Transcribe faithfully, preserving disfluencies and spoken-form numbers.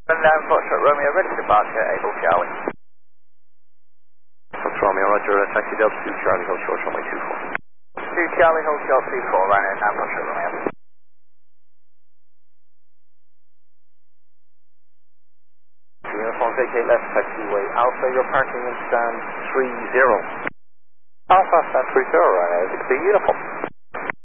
And um, Foxtrot Romeo, ready for departure, April Charlie. Fox Romeo, roger, uh, taxi Delta two Charlie, hold short, runway two four. two Charlie, hold short, two four, right in, and Foxtrot Romeo. Uniform, vacate left, taxiway Alpha, your parking in stand three zero. Alpha, stand three zero, right, sixty, uniform.